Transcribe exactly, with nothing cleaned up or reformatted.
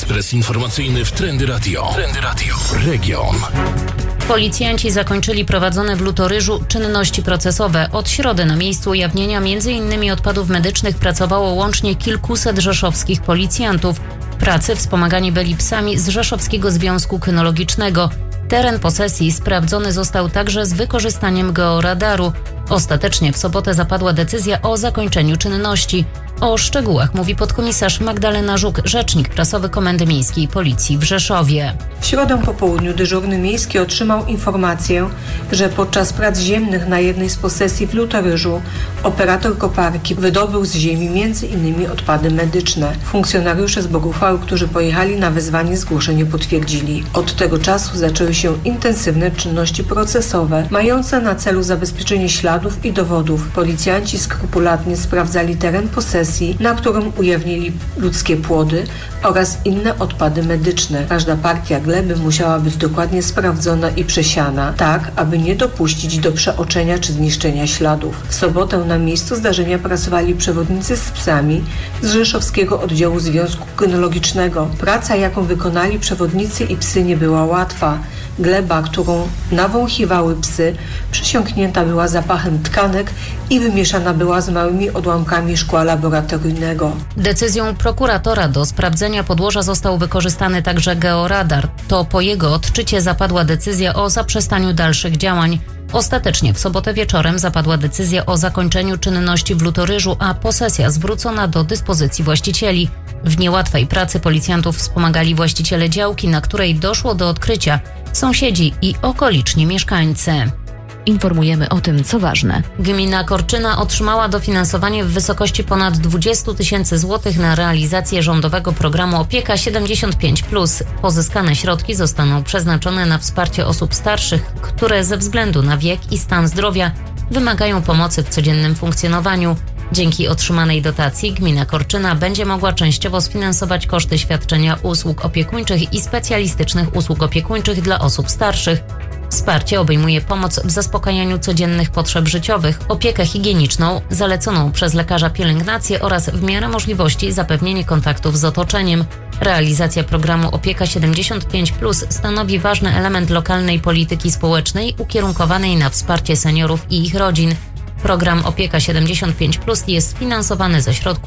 Ekspres informacyjny w Trendy Radio. Trendy Radio. Region. Policjanci zakończyli prowadzone w Lutoryżu czynności procesowe. Od środy na miejscu ujawnienia między innymi odpadów medycznych pracowało łącznie kilkuset rzeszowskich policjantów. Pracy wspomagani byli psami z Rzeszowskiego Związku Kynologicznego. Teren posesji sprawdzony został także z wykorzystaniem georadaru. Ostatecznie w sobotę zapadła decyzja o zakończeniu czynności. O szczegółach mówi podkomisarz Magdalena Żuk, rzecznik prasowy Komendy Miejskiej Policji w Rzeszowie. W środę po południu dyżurny miejski otrzymał informację, że podczas prac ziemnych na jednej z posesji w Lutoryżu operator koparki wydobył z ziemi między innymi odpady medyczne. Funkcjonariusze z Boguchwały, którzy pojechali na wezwanie, zgłoszenie potwierdzili. Od tego czasu zaczęły się intensywne czynności procesowe, mające na celu zabezpieczenie śladów i dowodów. Policjanci skrupulatnie sprawdzali teren posesji, na którym ujawnili ludzkie płody oraz inne odpady medyczne. Każda partia gleby musiała być dokładnie sprawdzona i przesiana, tak aby nie dopuścić do przeoczenia czy zniszczenia śladów. W sobotę na miejscu zdarzenia pracowali przewodnicy z psami z Rzeszowskiego Oddziału Związku Kynologicznego. Praca, jaką wykonali przewodnicy i psy, nie była łatwa. Gleba, którą nawąchiwały psy, przesiąknięta była zapachem tkanek i wymieszana była z małymi odłamkami szkła laboratoryjnego. Decyzją prokuratora do sprawdzenia podłoża został wykorzystany także georadar. To po jego odczycie zapadła decyzja o zaprzestaniu dalszych działań. Ostatecznie w sobotę wieczorem zapadła decyzja o zakończeniu czynności w Lutoryżu, a posesja zwrócona do dyspozycji właścicieli. W niełatwej pracy policjantów wspomagali właściciele działki, na której doszło do odkrycia, sąsiedzi i okoliczni mieszkańcy. Informujemy o tym, co ważne. Gmina Korczyna otrzymała dofinansowanie w wysokości ponad dwadzieścia tysięcy złotych na realizację rządowego programu Opieka siedemdziesiąt pięć plus. Pozyskane środki zostaną przeznaczone na wsparcie osób starszych, które ze względu na wiek i stan zdrowia wymagają pomocy w codziennym funkcjonowaniu. Dzięki otrzymanej dotacji gmina Korczyna będzie mogła częściowo sfinansować koszty świadczenia usług opiekuńczych i specjalistycznych usług opiekuńczych dla osób starszych. Wsparcie obejmuje pomoc w zaspokajaniu codziennych potrzeb życiowych, opiekę higieniczną, zaleconą przez lekarza pielęgnację oraz w miarę możliwości zapewnienie kontaktów z otoczeniem. Realizacja programu Opieka siedemdziesiąt pięć plus stanowi ważny element lokalnej polityki społecznej ukierunkowanej na wsparcie seniorów i ich rodzin. Program Opieka siedemdziesiąt pięć plus jest finansowany ze środków